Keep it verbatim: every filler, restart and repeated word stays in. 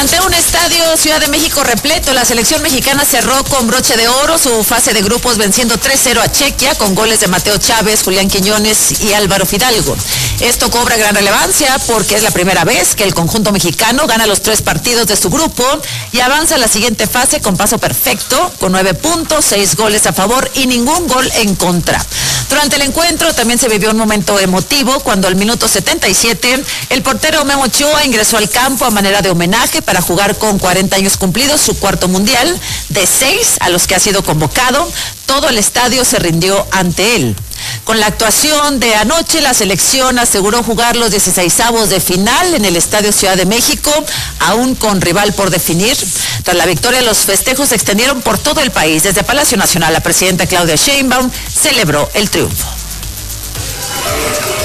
Ante un estadio Ciudad de México repleto, la selección mexicana cerró con broche de oro su fase de grupos venciendo tres cero a Chequia con goles de Mateo Chávez, Julián Quiñones y Álvaro Fidalgo. Esto cobra gran relevancia porque es la primera vez que el conjunto mexicano gana los tres partidos de su grupo y avanza a la siguiente fase con paso perfecto, con nueve puntos, seis goles a favor y ningún gol en contra. Durante el encuentro también se vivió un momento emotivo cuando al minuto setenta y siete el portero Memo Ochoa ingresó al campo a manera de homenaje para jugar con cuarenta años cumplidos su cuarto mundial, de seis a los que ha sido convocado. Todo el estadio se rindió ante él. Con la actuación de anoche, la selección aseguró jugar los dieciseisavos de final en el Estadio Ciudad de México, aún con rival por definir. Tras la victoria, los festejos se extendieron por todo el país. Desde Palacio Nacional, la presidenta Claudia Sheinbaum celebró el triunfo.